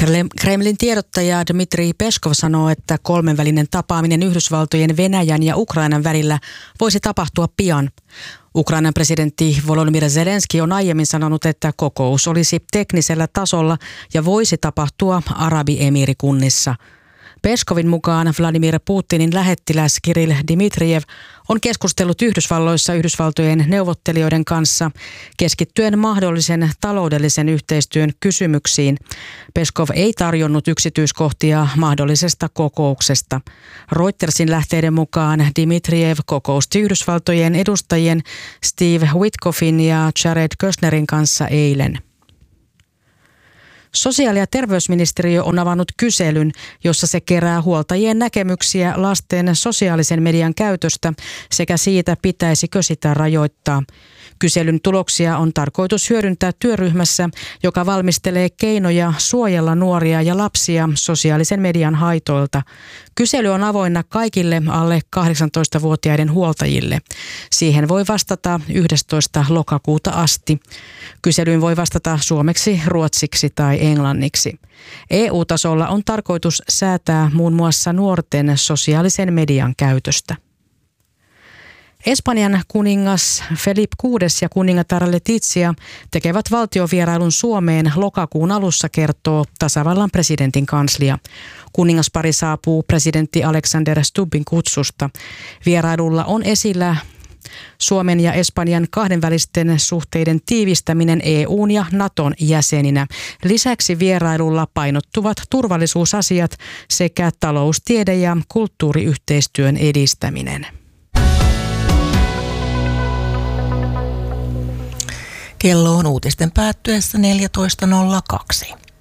Kremlin tiedottaja Dmitri Peskov sanoo, että kolmenvälinen tapaaminen Yhdysvaltojen, Venäjän ja Ukrainan välillä voisi tapahtua pian. Ukrainan presidentti Volodymyr Zelenski on aiemmin sanonut, että kokous olisi teknisellä tasolla ja voisi tapahtua Arabiemiirikunnissa. Peskovin mukaan Vladimir Putinin lähettiläs Kirill Dmitrijev on keskustellut Yhdysvalloissa Yhdysvaltojen neuvottelijoiden kanssa keskittyen mahdollisen taloudellisen yhteistyön kysymyksiin. Peskov ei tarjonnut yksityiskohtia mahdollisesta kokouksesta. Reutersin lähteiden mukaan Dmitrijev kokousti Yhdysvaltojen edustajien Steve Witkoffin ja Jared Kushnerin kanssa eilen. Sosiaali- ja terveysministeriö on avannut kyselyn, jossa se kerää huoltajien näkemyksiä lasten sosiaalisen median käytöstä sekä siitä, pitäisikö sitä rajoittaa. Kyselyn tuloksia on tarkoitus hyödyntää työryhmässä, joka valmistelee keinoja suojella nuoria ja lapsia sosiaalisen median haitoilta. Kysely on avoinna kaikille alle 18-vuotiaiden huoltajille. Siihen voi vastata 11. lokakuuta asti. Kyselyyn voi vastata suomeksi, ruotsiksi tai englanniksi. EU-tasolla on tarkoitus säätää muun muassa nuorten sosiaalisen median käytöstä. Espanjan kuningas Felipe VI ja kuningatar Letizia tekevät valtiovierailun Suomeen lokakuun alussa, kertoo tasavallan presidentin kanslia. Kuningaspari saapuu presidentti Alexander Stubbin kutsusta. Vierailulla on esillä Suomen ja Espanjan kahdenvälisten suhteiden tiivistäminen EU:n ja Naton jäseninä. Lisäksi vierailulla painottuvat turvallisuusasiat sekä taloustiede- ja kulttuuriyhteistyön edistäminen. Kello on uutisten päättyessä 14.02.